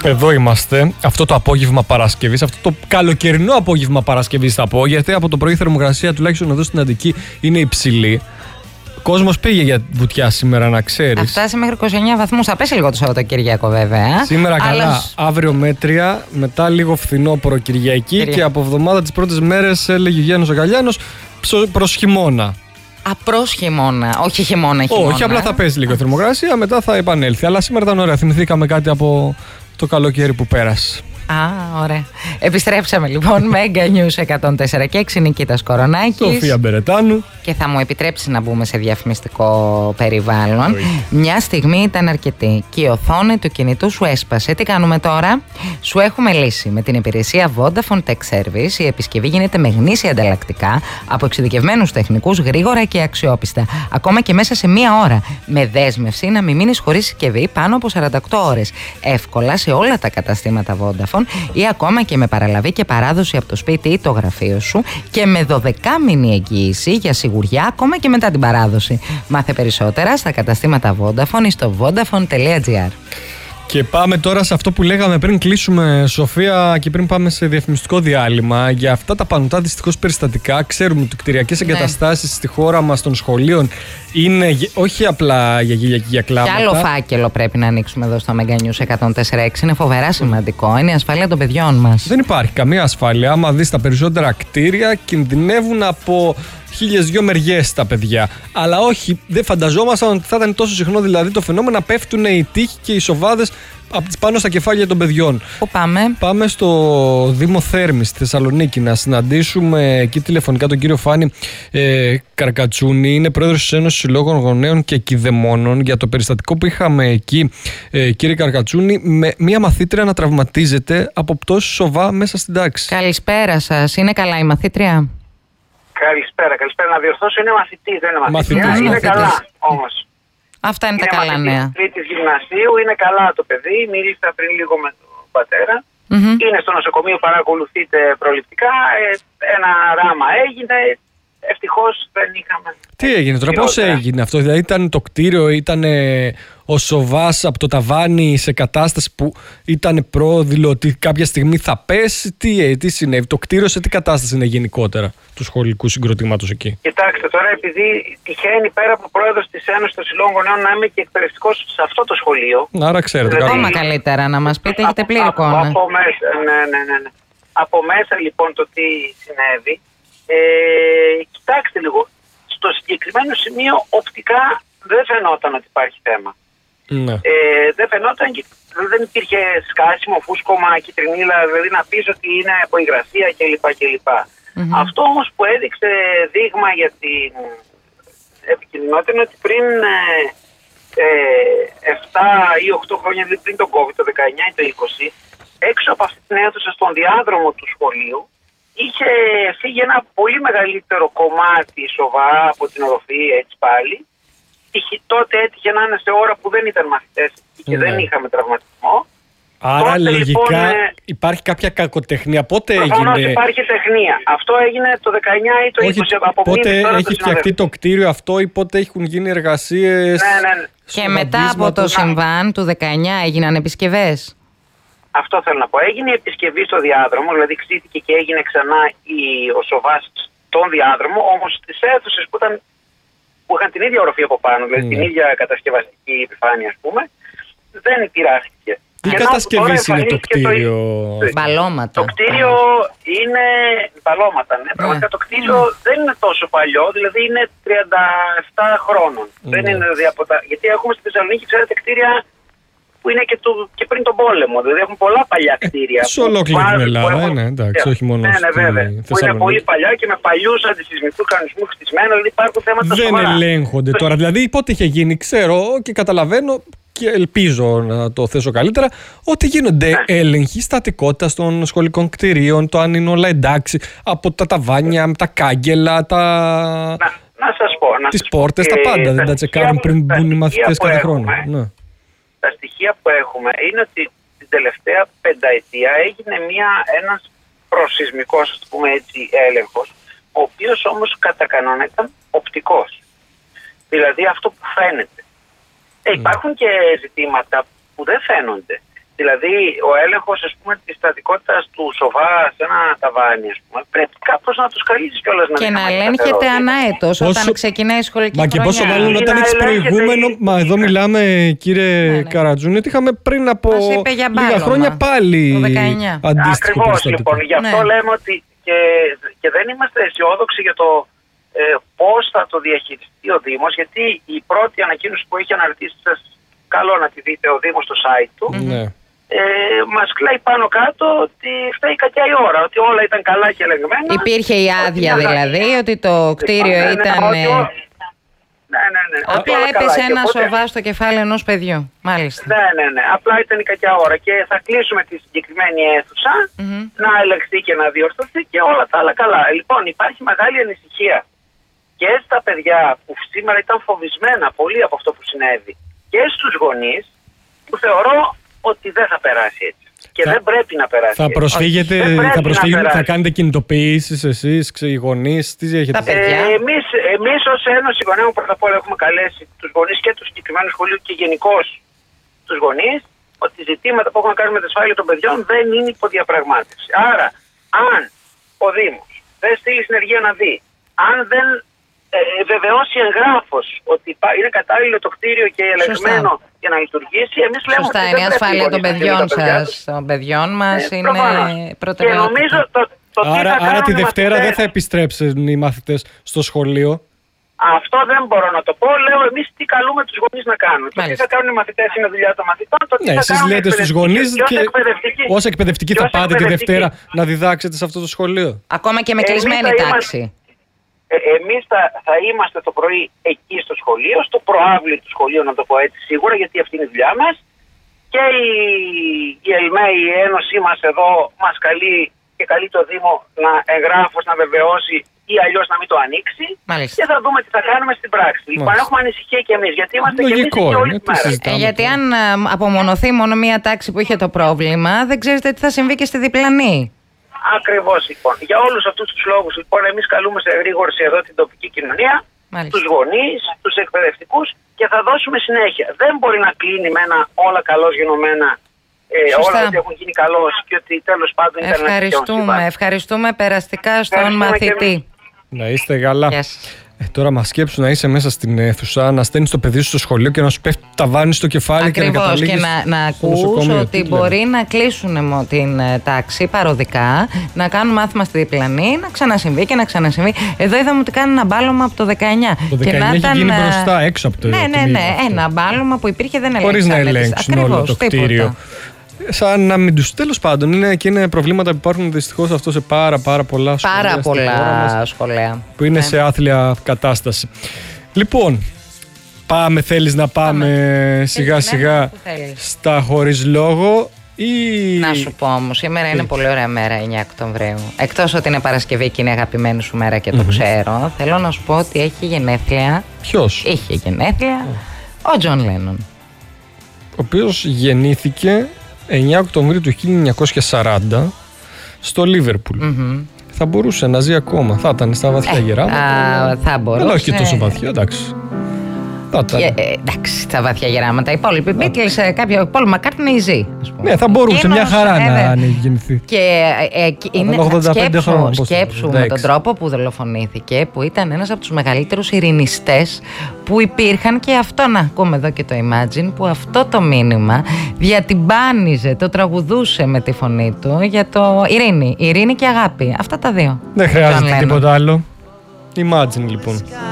Εδώ είμαστε, αυτό το απόγευμα Παρασκευής, αυτό το καλοκαιρινό απόγευμα Παρασκευής θα πω, γιατί από το πρωί η θερμοκρασία τουλάχιστον εδώ στην Αττική είναι υψηλή. Ο κόσμος πήγε για βουτιά σήμερα, να ξέρεις. Θα φτάσει μέχρι 29 βαθμούς. Θα πέσει λίγο το Σαββατοκύριακο, βέβαια. Σήμερα καλά, αύριο μέτρια, μετά λίγο φθινόπωρο Κυριακή και από εβδομάδα τις πρώτες μέρες, έλεγε ο Γιάννης ο Γαλιάνος, προς χειμώνα. Προς χειμώνα, όχι χειμώνα. Όχι, απλά θα πέσει λίγο η θερμοκρασία, μετά θα επανέλθει. Αλλά σήμερα ήταν ωραία, θυμηθήκαμε κάτι από το καλοκαίρι που πέρασε. Ωραία. Επιστρέψαμε λοιπόν με Mega News 104 και 6, Νικήτας Κορονάκης. Σοφία Μπερετάνου. Και θα μου επιτρέψει να μπούμε σε διαφημιστικό περιβάλλον. Μια στιγμή ήταν αρκετή και η οθόνη του κινητού σου έσπασε. Τι κάνουμε τώρα? Σου έχουμε λύσει. Με την υπηρεσία Vodafone Tech Service η επισκευή γίνεται με γνήσια ανταλλακτικά από εξειδικευμένους τεχνικούς, γρήγορα και αξιόπιστα. Ακόμα και μέσα σε μία ώρα. Με δέσμευση να μην μείνεις χωρίς συσκευή πάνω από 48 ώρες. Εύκολα σε όλα τα καταστήματα Vodafone ή ακόμα και με παραλαβή και παράδοση από το σπίτι ή το γραφείο σου και με 12μηνη εγγύηση για σιγουριά ακόμα και μετά την παράδοση. Μάθε περισσότερα στα καταστήματα Vodafone ή στο vodafone.gr. Και πάμε τώρα σε αυτό που λέγαμε πριν κλείσουμε, Σοφία, και πριν πάμε σε διαφημιστικό διάλειμμα. Για αυτά τα πανωτά δυστυχώς περιστατικά, ξέρουμε ότι οι κτηριακές εγκαταστάσεις στη χώρα μας των σχολείων είναι όχι απλά για γέλια και για κλάματα. Και άλλο φάκελο πρέπει να ανοίξουμε εδώ στο Mega News 104.6. Είναι φοβερά σημαντικό. Είναι η ασφάλεια των παιδιών μας. Δεν υπάρχει καμία ασφάλεια. Άμα δεις τα περισσότερα κτίρια, κινδυνεύουν από 1002 μεριές τα παιδιά. Αλλά όχι, δεν φανταζόμασταν ότι θα ήταν τόσο συχνό δηλαδή το φαινόμενο να πέφτουν οι τείχοι και οι σοβάδες πάνω στα κεφάλια των παιδιών. Πού πάμε? Πάμε στο Δήμο Θέρμης στη Θεσσαλονίκη να συναντήσουμε εκεί τηλεφωνικά τον κύριο Φάνη Καρκατσούνη. Είναι πρόεδρος της Ένωσης Συλλόγων Γονέων και Κηδεμόνων. Για το περιστατικό που είχαμε εκεί, κύριε Καρκατσούνη, με μία μαθήτρια να τραυματίζεται από πτώση σοβά μέσα στην τάξη. Καλησπέρα σας. Είναι καλά η μαθήτρια? Καλησπέρα. Να διορθώσω, είναι μαθητής, δεν είναι μαθητής. Είναι καλά όμως. Αυτά είναι τα καλά νέα. Τρίτης γυμνασίου, είναι καλά το παιδί. Μίλησα πριν λίγο με τον πατέρα. Είναι στο νοσοκομείο, παρακολουθείται προληπτικά. Ένα ράμα έγινε. Ευτυχώς δεν είχαμε. Τι έγινε τώρα, πώς έγινε αυτό? Δηλαδή ήταν το κτίριο, ήταν ο σοβάς από το ταβάνι σε κατάσταση που ήταν πρόδειλο ότι κάποια στιγμή θα πέσει? Τι συνέβη? Το κτίριο σε τι κατάσταση είναι γενικότερα του σχολικού συγκροτήματος εκεί? Κοιτάξτε τώρα, επειδή τυχαίνει πέρα από πρόεδρος της Ένωσης των Συλλόγων Γονέων να είμαι και εκπαιδευτικός σε αυτό το σχολείο. Άρα ξέρετε. Δηλαδή, ακόμα καλύτερα να μας πείτε, έχετε πλήρη εικόνα. Από μέσα, ναι. Από μέσα λοιπόν το τι συνέβη. Κοιτάξτε λίγο, στο συγκεκριμένο σημείο οπτικά δεν φαινόταν ότι υπάρχει θέμα. Ναι. Δεν φαινόταν, δεν υπήρχε σκάσιμο, φούσκωμα, κυτρινίλα, δηλαδή να πεις ότι είναι από υγρασία κλπ. Αυτό όμως που έδειξε δείγμα για την επικοινωνία είναι ότι πριν 7 ή 8 χρόνια, δηλαδή πριν τον COVID, το 19 ή το 20, έξω από αυτή την αίθουσα στον διάδρομο του σχολείου είχε φύγει ένα πολύ μεγαλύτερο κομμάτι σοβαρά από την οροφή, έτσι πάλι. Τότε έτυχε να είναι σε ώρα που δεν ήταν μαθητές και δεν είχαμε τραυματισμό. Άρα τότε, λογικά λοιπόν, υπάρχει κάποια κακοτεχνία. Πότε προφανώς έγινε? υπάρχει τεχνία. Αυτό έγινε το 19 ή το 20. Πότε έχει φτιαχτεί το κτίριο αυτό ή πότε έχουν γίνει εργασίες? Ναι. Και μετά από το συμβάν του 19 έγιναν επισκευές. Αυτό θέλω να πω. Έγινε η επισκευή στο διάδρομο, δηλαδή ξύθηκε και έγινε ξανά ο σοβάς στον διάδρομο, όμως στις αίθουσες που είχαν την ίδια οροφή από πάνω, δηλαδή την ίδια κατασκευαστική επιφάνεια, ας πούμε, δεν πειράχτηκε. Τι κατασκευής είναι το κτίριο? Μπαλώματα. Το κτίριο είναι μπαλώματα, ναι. Πραγματικά το κτίριο δεν είναι τόσο παλιό, δηλαδή είναι 37 χρόνων. Δεν είναι δηλαδή γιατί έχουμε στη Θεσσαλονίκη, ξέρετε, κτίρια που είναι και πριν τον πόλεμο. Δηλαδή έχουν πολλά παλιά κτίρια. Σε ολόκληρη την Ελλάδα, ναι, εντάξει, όχι μόνο στη Θεσσαλονίκη. Που είναι πολύ παλιά και με παλιούς αντισυσμικούς κανονισμούς χτισμένα, δηλαδή υπάρχουν θέματα σοβαρά. Δεν ελέγχονται τώρα. Δηλαδή πότε είχε γίνει, ξέρω και καταλαβαίνω και ελπίζω να το θέσω καλύτερα, ότι γίνονται έλεγχοι στατικότητας των σχολικών κτηρίων, το αν είναι όλα εντάξει, από τα ταβάνια, τα κάγκελα, να σας πω. τις πόρτες, τα πάντα. Δεν τα τσεκάρουν πριν μπουν οι μαθητές κάθε χρόνο. Τα στοιχεία που έχουμε είναι ότι την τελευταία πενταετία έγινε ένας προσυσμικός, ας πούμε έτσι, έλεγχος, ο οποίος όμως κατά κανόνα ήταν οπτικός. Δηλαδή αυτό που φαίνεται. Υπάρχουν και ζητήματα που δεν φαίνονται. Δηλαδή, ο έλεγχος, ας πούμε, της στατικότητας του σοβά σε ένα ταβάνι, ας πούμε, πρέπει κάπως να τους καλύψεις κιόλας. Και να ελέγχεται ανά έτος όταν ξεκινάει η σχολική χρονιά. Μα και πόσο μάλλον όταν έχεις προηγούμενο. Μα εδώ μιλάμε, κύριε Καρατζούνη, ότι είχαμε πριν από λίγα χρόνια πάλι αντίστοιχο. Ακριβώς, λοιπόν. Γι' αυτό λέμε ότι και δεν είμαστε αισιόδοξοι για το πώς θα το διαχειριστεί ο Δήμος, γιατί η πρώτη ανακοίνωση που έχει αναρτήσει, σας καλό να τη δείτε, ο Δήμος στο site του, μας κλαίει πάνω κάτω ότι φταίει κακιά η ώρα, ότι όλα ήταν καλά και ελεγμένα. Υπήρχε η άδεια δηλαδή, ότι το κτίριο ήταν... Ναι. Απλά έπεσε ένα σοβά στο κεφάλι ενός παιδιού. Μάλιστα. Ναι. Απλά ήταν η κακιά ώρα. Και θα κλείσουμε τη συγκεκριμένη αίθουσα να ελεγχθεί και να διορθωθεί και όλα τα άλλα καλά. Λοιπόν, υπάρχει μεγάλη ανησυχία και στα παιδιά που σήμερα ήταν φοβισμένα πολύ από αυτό που συνέβη, και στους γονείς που θεωρώ ότι δεν θα περάσει έτσι. Και δεν πρέπει να περάσει. Θα προσφύγετε, θα κάνετε κινητοποιήσεις εσείς, οι γονείς, τι έχετε? Εμείς ως Ένωση Γονέων πρώτα απ' όλα έχουμε καλέσει τους γονείς και του συγκεκριμένου σχολείου και γενικώς τους γονείς ότι ζητήματα που έχουν να κάνουν με την ασφάλεια των παιδιών δεν είναι υποδιαπραγμάτευση. Άρα, αν ο Δήμος δεν στείλει συνεργεία να δει, αν δεν βεβαιώσει εγγράφος ότι είναι κατάλληλο το κτίριο και ελεγμένο για να λειτουργήσει, εμείς λέμε ότι είναι η ασφάλεια των παιδιών σας, των παιδιών μας είναι προτεραιότητα. Και νομίζω άρα τη Δευτέρα δεν θα επιστρέψουν οι μαθητές στο σχολείο. Αυτό δεν μπορώ να το πω. Λέω εμείς τι καλούμε τους γονείς να κάνουν. Το τι θα κάνουν οι μαθητές είναι δουλειά των μαθητών. Εσείς λέτε στους γονείς και ως εκπαιδευτικοί θα πάτε τη Δευτέρα να διδάξετε σε αυτό το σχολείο. Ακόμα και με κλεισμένη τάξη. Εμείς θα είμαστε το πρωί εκεί στο σχολείο, στο προάβλιο του σχολείου, να το πω έτσι σίγουρα, γιατί αυτή είναι η δουλειά μας. Και η ΕΛΜΕ, η Ένωσή μας εδώ, μας καλεί και καλεί το Δήμο να εγγράφως να βεβαιώσει ή αλλιώς να μην το ανοίξει. Μάλιστα. Και θα δούμε τι θα κάνουμε στην πράξη. Λοιπόν, έχουμε ανησυχία και εμείς, γιατί είμαστε και εμείς και όλη τη μέρα. Γιατί αν απομονωθεί μόνο μία τάξη που είχε το πρόβλημα, δεν ξέρετε τι θα συμβεί και στη διπλανή. Ακριβώς, λοιπόν. Για όλους αυτούς τους λόγους, λοιπόν, εμείς καλούμε σε εγρήγορση εδώ την τοπική κοινωνία, τους γονείς, τους εκπαιδευτικούς και θα δώσουμε συνέχεια. Δεν μπορεί να κλείνει με ένα όλα καλώς γενομένα, όλα ότι έχουν γίνει καλώς και ότι τέλος πάντων ήταν Ευχαριστούμε περαστικά στον μαθητή. Να είστε καλά. Τώρα μας σκέψου να είσαι μέσα στην αίθουσα, να στέλνεις το παιδί σου στο σχολείο και να σου πέφτει ταβάνι στο κεφάλι. Ακριβώς, και να καταλήγεις να ακούς ότι μπορεί να κλείσουν την τάξη παροδικά, να κάνουν μάθημα στη διπλανή, να ξανασυμβεί και να ξανασυμβεί. Εδώ είδαμε ότι κάνει ένα μπάλωμα από το 19. Το 19 έχει γίνει μπροστά, έξω από το ένα μπάλωμα που υπήρχε δεν χωρίς να ελέγξουν όλο το κτίριο. Σαν να μην τους, τέλος πάντων, είναι προβλήματα που υπάρχουν δυστυχώς αυτό σε πάρα πολλά σχολεία. Πάρα πολλά σχολεία. Που είναι σε άθλια κατάσταση. Λοιπόν, θέλεις να πάμε σιγά σιγά στα χωρίς λόγο ή... Να σου πω όμως, σήμερα είναι πολύ ωραία μέρα, 9 Οκτωβρίου. Εκτός ότι είναι Παρασκευή και είναι αγαπημένη σου μέρα και το ξέρω, θέλω να σου πω ότι έχει γενέθλια. Ποιος? Είχε γενέθλια ο Τζον Λένον. Ο οποίος γεννήθηκε 9 Οκτωβρίου του 1940 στο Λίβερπουλ. Θα μπορούσε να ζει ακόμα. Θα ήταν στα βαθιά γεράματα. Θα μπορούσε. Αλλά όχι και τόσο βαθιά, εντάξει. Εντάξει, στα βαθιά γεράματα. Οι υπόλοιποι Beatles, κάποιο Paul McCartney ζει. Ναι, θα μπορούσε μια χαρά να έχει γεννηθεί. Και σκέψου με τον τρόπο που δολοφονήθηκε, που ήταν ένας από τους μεγαλύτερους ειρηνιστές που υπήρχαν, και αυτό να ακούμε εδώ και το Imagine, που αυτό το μήνυμα διατυμπάνιζε, το τραγουδούσε με τη φωνή του για το ειρήνη και αγάπη. Αυτά τα δύο. Δεν χρειάζεται τίποτα άλλο. Imagine λοιπόν.